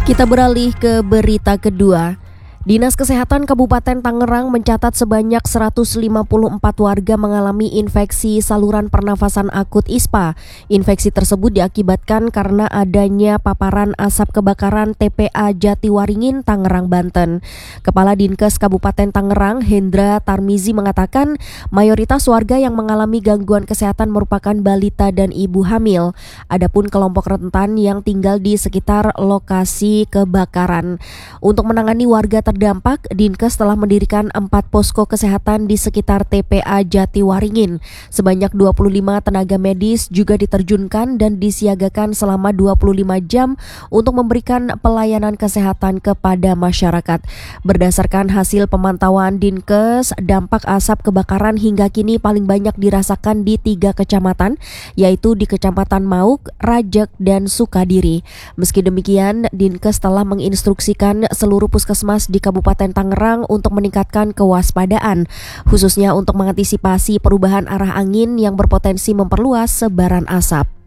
Kita beralih ke berita kedua. Dinas Kesehatan Kabupaten Tangerang mencatat sebanyak 154 warga mengalami infeksi saluran pernafasan akut ISPA. Infeksi tersebut diakibatkan karena adanya paparan asap kebakaran TPA Jatiwaringin, Tangerang, Banten. Kepala Dinkes Kabupaten Tangerang, Hendra Tarmizi, mengatakan mayoritas warga yang mengalami gangguan kesehatan merupakan balita dan ibu hamil. Adapun kelompok rentan yang tinggal di sekitar lokasi kebakaran. Untuk menangani warga terdampak, Dinkes telah mendirikan 4 posko kesehatan di sekitar TPA Jatiwaringin. Sebanyak 25 tenaga medis juga diterjunkan dan disiagakan selama 25 jam untuk memberikan pelayanan kesehatan kepada masyarakat. Berdasarkan hasil pemantauan Dinkes, dampak asap kebakaran hingga kini paling banyak dirasakan di 3 kecamatan, yaitu di Kecamatan Mauk, Rajek, dan Sukadiri. Meski demikian, Dinkes telah menginstruksikan seluruh puskesmas di Kabupaten Tangerang untuk meningkatkan kewaspadaan, khususnya untuk mengantisipasi perubahan arah angin yang berpotensi memperluas sebaran asap.